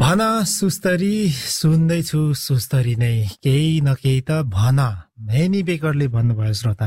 भन सुस्तरी सुन्दैछु सुस्तरी नै केही न केही त भन हेनी बेकरले भन्नुभयो श्रोता।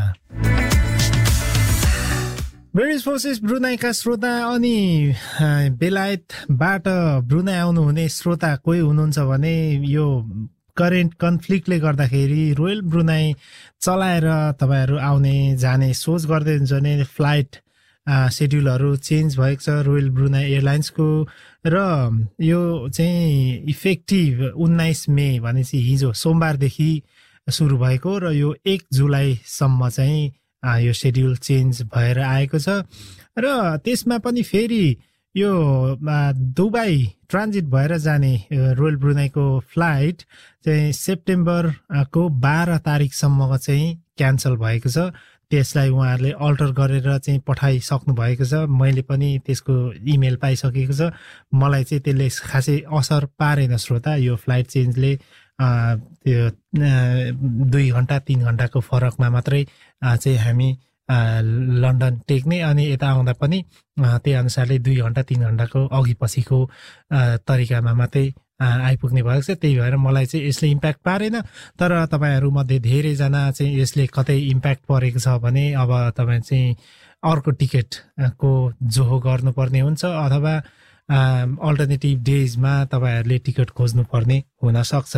ब्रिटिश फोर्सेस ब्रुनाईका श्रोता अनि बेलायतबाट ब्रुनाई आउनुहुने श्रोता कोही हुनुहुन्छ भने यो करेन्ट कन्फ्लिक्टले गर्दाखेरि रोयल ब्रुनाई चलाएर तपाईहरू आउने जाने सोच गर्दै हुन्छ भने फ्लाइट सेड्युलहरू चेन्ज भएको छ रोयल ब्रुनाई एयरलाइन्सको र यो चाहिँ इफेक्टिभ 19 मे भनेपछि हिजो सोमबारदेखि सुरु भएको र यो 1 जुलाईसम्म चाहिँ यो सेड्युल चेन्ज भएर आएको छ र त्यसमा पनि फेरि यो दुबई ट्रान्जिट भएर जाने रोयल ब्रुनाईको फ्लाइट चाहिँ सेप्टेम्बरको 12 तारिकसम्मको चाहिँ क्यान्सल भएको छ। त्यसलाई उहाँहरूले अल्टर गरेर चाहिँ पठाइसक्नु भएको छ। मैले पनि त्यसको इमेल पाइसकेको छ। मलाई चाहिँ त्यसले खासै असर पारेन श्रोता। यो फ्लाइट चेन्जले त्यो 2 घण्टा 3 घण्टाको फरकमा मात्रै चाहिँ हामी लन्डन टेक्ने अनि यता आउँदा पनि त्यही अनुसारले 2 घण्टा 3 घण्टाको अघि पछिको तरिकामा मात्रै आइपुग्ने भएको छ। त्यही भएर मलाई चाहिँ यसले इम्प्याक्ट पारेन। तर तपाईहरुमध्ये धेरैजना चाहिँ यसले कतै इम्प्याक्ट परेको छ भने अब तपाई चाहिँ अर्को टिकटको जोहो गर्नुपर्ने हुन्छ अथवा अल्टरनेटिभ डेजमा तपाईहरुले टिकट खोज्नुपर्ने हुन सक्छ।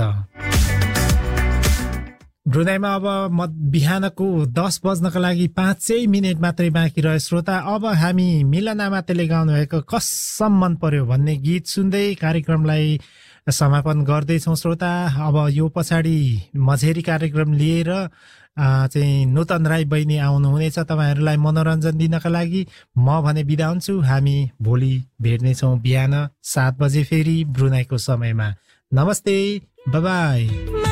ब्रुनाईमा अब बिहानको 10 बज्नको लागि 5 मिनेट मात्रै बाँकी रह्यो श्रोता। अब हामी मिलन आमातेले गाउनु भएको कसम मन पर्यो भन्ने गीत सुन्दै कार्यक्रमलाई समापन गर्दैछौँ श्रोता। अब यो पछाडि मझेरी कार्यक्रम लिएर चाहिँ नूतन राई बहिनी आउनुहुनेछ तपाईहरुलाई मनोरञ्जन दिनका लागि। म भने बिदा हुन्छु। हामी भोलि भेट्नेछौँ बिहान 7 बजे फेरि ब्रुनाईको समयमा। नमस्ते, बाइ बाइ।